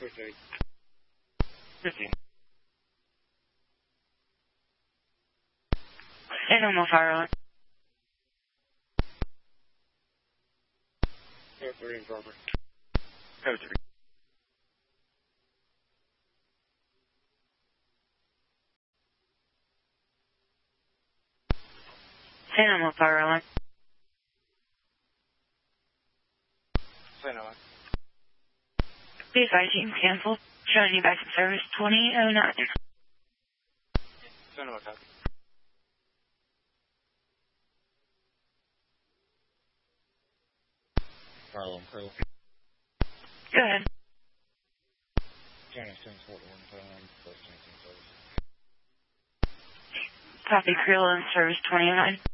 15. Animal fire alarm. Code 3 in progress. Code 3. Animal fire alarm. Say no one. Please advise you can cancel. Showing you back in service 2009. Say no one, copy. Harlem Pearl. Go ahead. County 1041 time, first 19 service. Copy, Creel in service 2009.